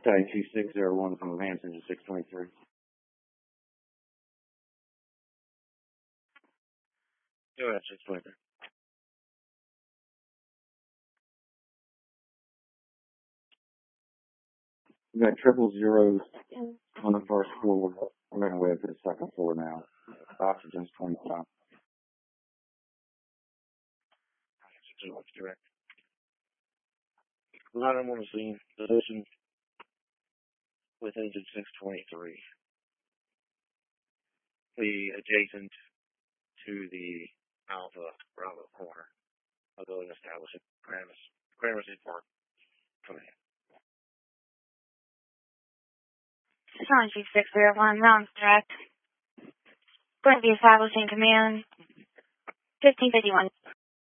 Titan 2601 from Advance Engine 623. Go ahead, 623. We got 000s on the first floor. We're going to wait for the second floor now. Oxygen's 25. Direct. Not on the scene. Position with engine 623. The adjacent to the Alpha Bravo corner. I'll go and establish it. Gramercy Park. Come in. 601, round direct. Going to be establishing command 1551.